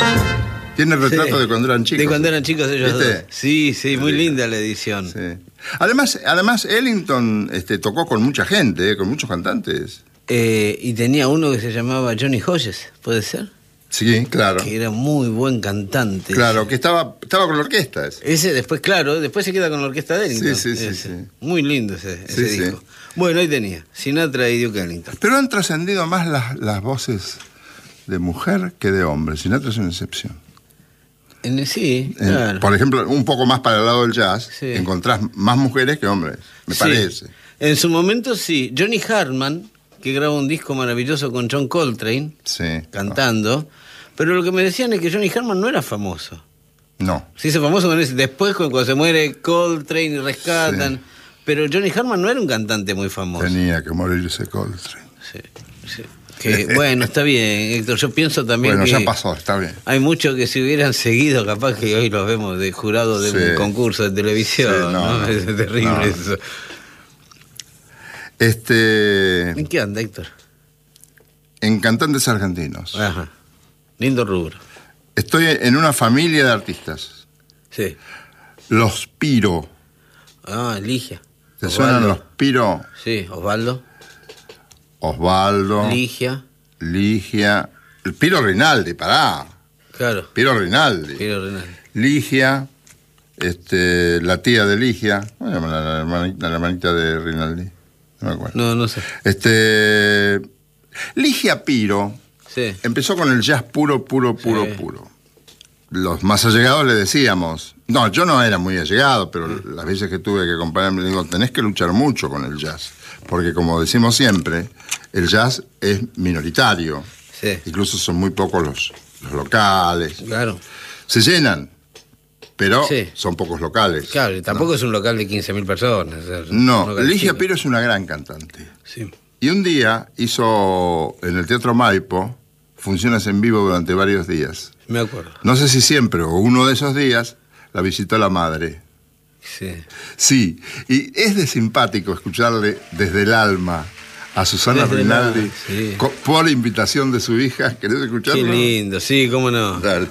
Tiene el retrato Sí. de cuando eran chicos. De cuando eran chicos ellos ¿Viste? dos. Sí, sí, muy linda la edición. Sí. Además Ellington tocó con mucha gente, con muchos cantantes. Y tenía uno que se llamaba Johnny Hodges, ¿puede ser? Sí, claro. Que era muy buen cantante. Claro, que estaba con la orquesta. Ese después, claro, después se queda con la orquesta de Ellington. Sí. Muy lindo ese Sí. disco. Bueno, ahí tenía, Sinatra y Duke Ellington. Pero han trascendido más las voces de mujer que de hombre. Sinatra es una excepción. Sí, claro. Por ejemplo, un poco más para el lado del jazz, Sí. encontrás más mujeres que hombres, me Sí. parece. En su momento sí. Johnny Hartman, que graba un disco maravilloso con John Coltrane, Sí. cantando, pero lo que me decían es que Johnny Hartman no era famoso. No. Se hizo famoso después cuando se muere Coltrane y rescatan, Sí. pero Johnny Hartman no era un cantante muy famoso. Tenía que morirse Coltrane. Sí. Que, bueno, está bien, Héctor. Yo pienso también Bueno, que ya pasó, está bien. hay muchos que si hubieran seguido, capaz que hoy los vemos de jurado de Sí. un concurso de televisión. Sí, no, Es terrible no. eso. ¿En qué anda, Héctor? En cantantes argentinos. Ajá. Lindo rubro. Estoy en una familia de artistas. Sí. Los Piro. Ah, Ligia. ¿Te suenan los Piro? Sí, Osvaldo. Osvaldo. Ligia. Ligia. El Piro Rinaldi, pará. Claro. Piro Rinaldi. Piro Rinaldi. Ligia. La tía de Ligia. ¿Cómo se llama la hermanita de Rinaldi? No me acuerdo. No sé. Ligia Piro Sí. empezó con el jazz puro. Los más allegados le decíamos, no, yo no era muy allegado, pero las veces que tuve que acompañarme, le digo, tenés que luchar mucho con el jazz, porque como decimos siempre, el jazz es minoritario, Sí. incluso son muy pocos los locales, Claro. se llenan, pero Sí. son pocos locales. Claro, y tampoco es un local de 15.000 personas. Es un No, local Ligia chico. Piro es una gran cantante. Sí. Y un día hizo en el Teatro Maipo funciones en vivo durante varios días. Me acuerdo. No sé si siempre o uno de esos días la visitó la madre. Sí. Sí, y es de simpático escucharle desde el alma a Susana Desde el Rinaldi alma, sí. por invitación de su hija. ¿Querés escucharlo? Qué lindo, sí, cómo no. Dale.